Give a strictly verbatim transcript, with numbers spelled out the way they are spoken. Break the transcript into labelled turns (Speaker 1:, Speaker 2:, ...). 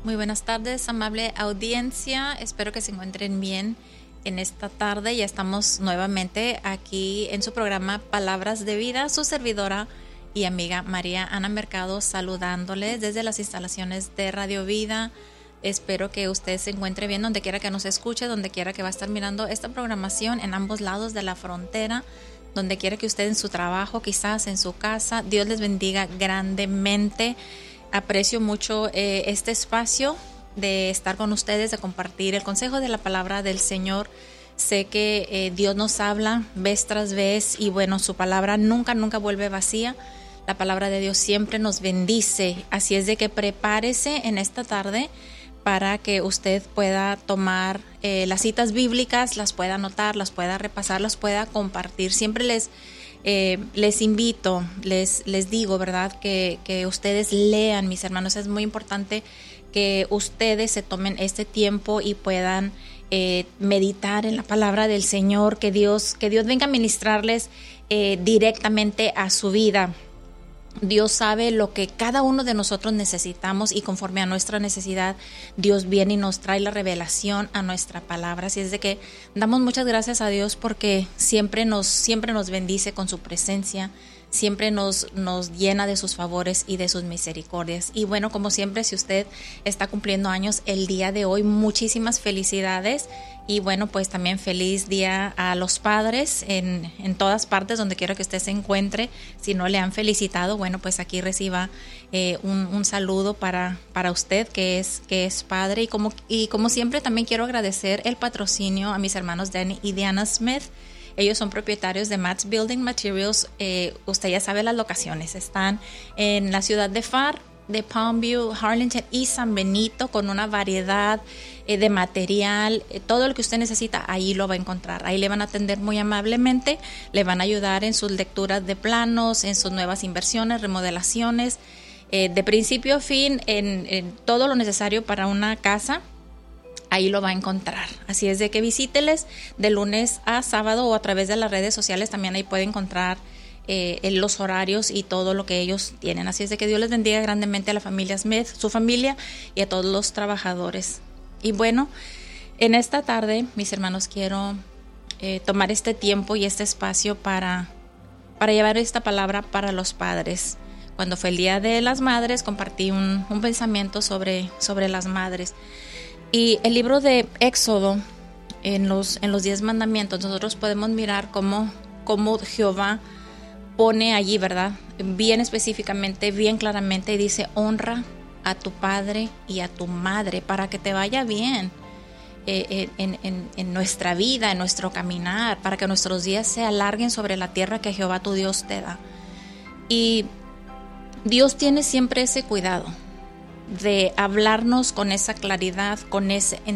Speaker 1: Muy buenas tardes, amable audiencia. Espero que se encuentren bien en esta tarde. Ya estamos nuevamente aquí en su programa Palabras de Vida. Su servidora y amiga María Ana Mercado saludándoles desde las instalaciones de Radio Vida. Espero que usted se encuentre bien donde quiera que nos escuche, donde quiera que va a estar mirando esta programación en ambos lados de la frontera, donde quiera que usted en su trabajo, quizás en su casa. Dios les bendiga grandemente. Aprecio mucho eh, este espacio de estar con ustedes, de compartir el consejo de la palabra del Señor. Sé que eh, Dios nos habla vez tras vez y bueno, su palabra nunca, nunca vuelve vacía. La palabra de Dios siempre nos bendice. Así es de que prepárese en esta tarde para que usted pueda tomar eh, las citas bíblicas, las pueda anotar, las pueda repasar, las pueda compartir. Siempre les eh, les invito, les les digo, ¿verdad? Que, que ustedes lean, mis hermanos. Es muy importante que ustedes se tomen este tiempo y puedan eh, meditar en la palabra del Señor, que Dios, que Dios venga a ministrarles eh, directamente a su vida. Dios sabe lo que cada uno de nosotros necesitamos y conforme a nuestra necesidad, Dios viene y nos trae la revelación a nuestra palabra. Así es de que damos muchas gracias a Dios porque siempre nos, siempre nos bendice con su presencia, siempre nos, nos llena de sus favores y de sus misericordias. Y bueno, como siempre, si usted está cumpliendo años el día de hoy, muchísimas felicidades. Y bueno, pues también feliz día a los padres en, en todas partes, donde quiera que usted se encuentre. Si no le han felicitado, bueno, pues aquí reciba eh, un, un saludo para, para usted que es, que es padre. Y como, y como siempre también quiero agradecer el patrocinio a mis hermanos Danny y Diana Smith. Ellos son propietarios de Matt's Building Materials. Eh, usted ya sabe las locaciones. Están en la ciudad de Pharr, de Palmview, Harlingen y San Benito, con una variedad eh, de material. Eh, todo lo que usted necesita, ahí lo va a encontrar. Ahí le van a atender muy amablemente, le van a ayudar en sus lecturas de planos, en sus nuevas inversiones, remodelaciones, eh, de principio a fin, en, en todo lo necesario para una casa. Ahí lo va a encontrar. Así es de que visíteles de lunes a sábado o a través de las redes sociales. También ahí puede encontrar eh, los horarios y todo lo que ellos tienen. Así es de que Dios les bendiga grandemente a la familia Smith, su familia y a todos los trabajadores. Y bueno, en esta tarde, mis hermanos, quiero eh, tomar este tiempo y este espacio para, para llevar esta palabra para los padres. Cuando fue el Día de las Madres, compartí un, un pensamiento sobre, sobre las madres. Y el libro de Éxodo, en los, en los diez mandamientos, nosotros podemos mirar cómo, cómo Jehová pone allí, ¿verdad? Bien específicamente, bien claramente, y dice: honra a tu padre y a tu madre para que te vaya bien eh, en, en, en nuestra vida, en nuestro caminar, para que nuestros días se alarguen sobre la tierra que Jehová tu Dios te da. Y Dios tiene siempre ese cuidado de hablarnos con esa claridad, con ese